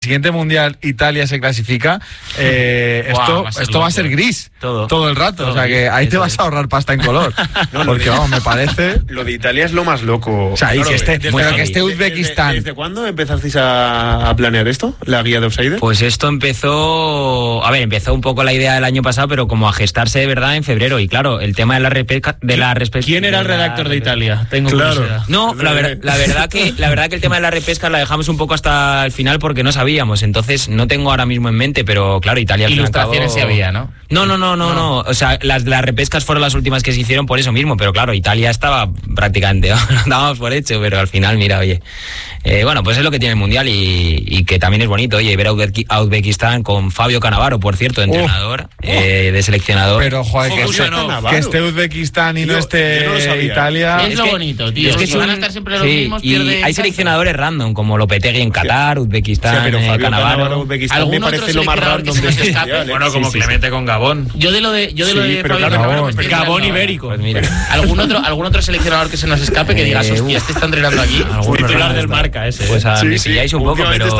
siguiente mundial Italia se clasifica, esto va a ser gris todo el rato. Todo, o sea que ahí te vas a ahorrar pasta en color. Porque vamos, me parece. Lo de Italia es lo más loco. O sea, y que esté Uzbekistán. ¿Desde cuándo empezasteis a planear esto? ¿La guía de Offsider? Pues esto empezó un poco la idea del año pasado, pero como a gestarse de verdad en febrero. Y claro, el tema de la repesca. ¿Quién era el redactor de Italia? Tengo curiosidad. No, la verdad que el tema de la repesca la dejamos un poco hasta el final porque no sabíamos. Entonces no tengo ahora mismo en mente, pero claro, Italia al fin y al cabo... Ilustraciones sí había, ¿no? No. O sea, las repescas fueron las últimas que se hicieron por eso mismo, pero claro, Italia estaba prácticamente, dábamos por hecho, pero al final, mira, oye, bueno, pues es lo que tiene el Mundial y que también es bonito, oye, ver a Uzbekistán con Fabio Cannavaro, por cierto, entrenador, de seleccionador. Pero, joder, que esté Uzbekistán y no esté Italia... Es lo bonito, tío. Es que van a estar siempre los mismos, y hay seleccionadores random, como Lopetegui en Qatar, Uzbekistán, Cannavaro, Uzbekistán me parece lo más random de este mundial. Bueno, como Clemente con Gabón. Yo de lo de Fabio Cannavaro... Gabón ibérico. Pues mira. ¿Algún otro seleccionador que se nos escape que digas, hostia, este está entrenando aquí? Titular del Marca ese. Pues me pilláis un poco, pero...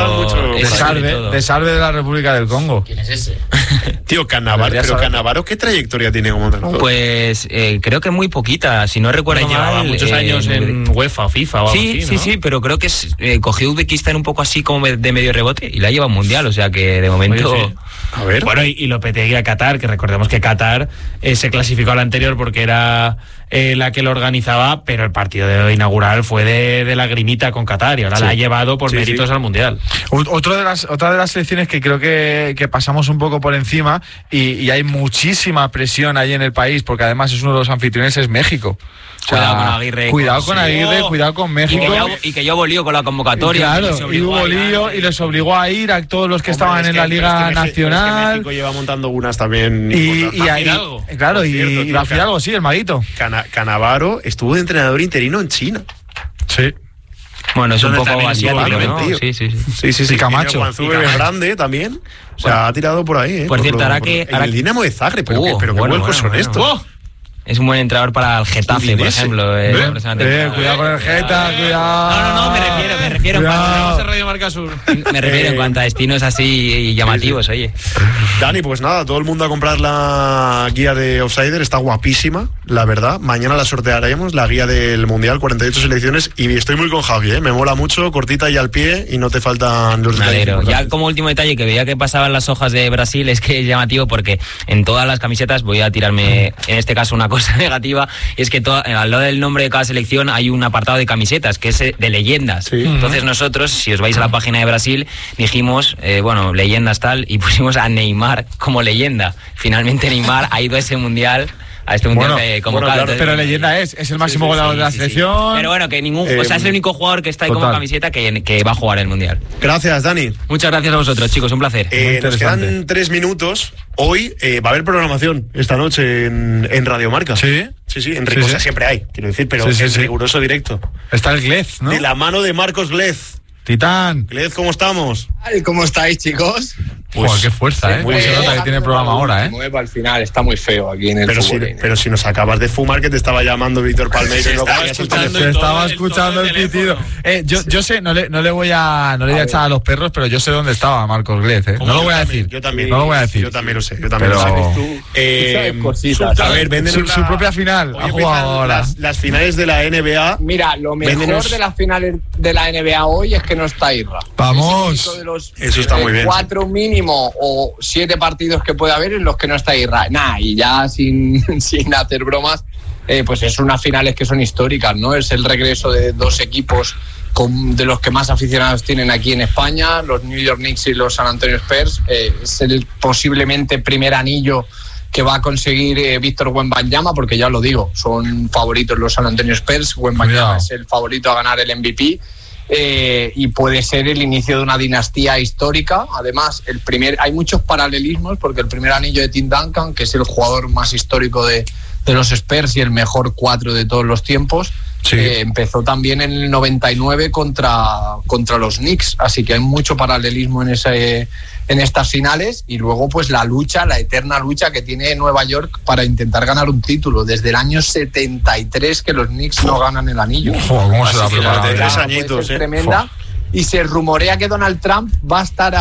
De Salve de la República del Congo. ¿Quién es ese? Tío, Cannavaro, ¿qué trayectoria tiene como entrenador? Pues creo que muy poquita, si no recuerdo mal. Llevaba muchos años en UEFA o FIFA o algo así, ¿no? Sí, pero creo que cogió Uzbekistán un poco así como de medio rebote y la lleva a un mundial, o sea que de momento... Oye, sí. A ver. Bueno, y Lopetegui a Qatar, que recordemos que Qatar se clasificó a la anterior porque era la que lo organizaba, pero el partido inaugural fue de lagrimita con Qatar y ahora la ha llevado por méritos al mundial. Otra de las selecciones que creo que pasamos un poco por encima y hay muchísima presión ahí en el país, porque además es uno de los anfitriones, es México. O sea, cuidado con Aguirre. Cuidado con México. Y que yo hubo lío con la convocatoria. Claro, y hubo lío y les obligó a ir a todos los que estaban en la Liga Nacional. Es que México lleva montando unas también. Y ahí, claro, y Rafa Fidalgo, sí, el maguito. Cannavaro estuvo de entrenador interino en China. Sí. Bueno, es un poco asiático, ¿no? Sí. Camacho. Juanzu Grande también. O sea, ha tirado por ahí. Por cierto, ahora el Dinamo de Zagreb, pero qué vuelcos son estos. Es un buen entrenador para el Getafe, por ejemplo. Cuidado con el Getafe, cuidado. No, me refiero me refiero en cuanto a destinos así llamativos, oye. Dani, pues nada, todo el mundo a comprar la guía de Offsider, está guapísima, la verdad. Mañana la sortearemos, la guía del Mundial, 48 selecciones, y estoy muy con Javi, me mola mucho, cortita y al pie, y no te faltan los detalles. Ya como último detalle, que veía que pasaban las hojas de Brasil, es que es llamativo porque en todas las camisetas, voy a tirarme, en este caso, una cosa negativa, es que al lado del nombre de cada selección hay un apartado de camisetas que es de leyendas. Sí. Entonces nosotros, si os vais a la página de Brasil, dijimos, leyendas tal, y pusimos a Neymar como leyenda. Finalmente Neymar ha ido a este mundial convocado. Claro, pero leyenda es el máximo goleador de la selección. Pero bueno, que es el único jugador que está ahí como camiseta que va a jugar el mundial. Gracias, Dani. Muchas gracias a vosotros, chicos, un placer. Nos quedan 3 minutos. Hoy va a haber programación esta noche en Radio Marca. Sí, en Ricosa siempre hay, quiero decir, pero en riguroso directo. Está el Glez, ¿no? De la mano de Marcos Glez. Titán. Glez, ¿cómo estamos? ¿Cómo estáis, chicos? Pues qué fuerza, ¿eh? Se nota que tiene programa ahora, ¿eh? Al final está muy feo aquí en el fútbol. Pero si nos acabas de fumar, que te estaba llamando Víctor Palmeiro. Se estaba escuchando el pitido. Yo sé, no le voy a echar a los perros, pero yo sé dónde estaba Marcos Glez, ¿eh? No lo voy a decir. Yo también. No lo voy a decir. Yo también lo sé. Cositas. A ver, su propia final. Ha jugado ahora. Las finales de la NBA. Mira, lo mejor de las finales de la NBA hoy es que no está Irra. Vamos. Eso está muy bien. 4 mínimo o 7 partidos que puede haber en los que no está Irra. Y ya sin hacer bromas, pues es unas finales que son históricas, ¿no? Es el regreso de 2 equipos de los que más aficionados tienen aquí en España, los New York Knicks y los San Antonio Spurs. Es el posiblemente primer anillo que va a conseguir Víctor Wembanyama, porque ya lo digo, son favoritos los San Antonio Spurs. Wembanyama es el favorito a ganar el MVP. Y puede ser el inicio de una dinastía histórica. Además, hay muchos paralelismos, porque el primer anillo de Tim Duncan, que es el jugador más histórico de los Spurs y el mejor 4 de todos los tiempos, empezó también en el 99 contra los Knicks, así que hay mucho paralelismo en estas finales. Y luego pues la eterna lucha que tiene Nueva York para intentar ganar un título, desde el año 73 que los Knicks no ganan el anillo. ¿Cómo se la prepara? 3 añitos, tremenda. Y se rumorea que Donald Trump va a estar